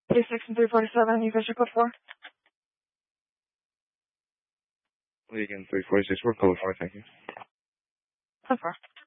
36 and 347, you guys are code 4. Again, 346, we're code 4, thank you. Code 4.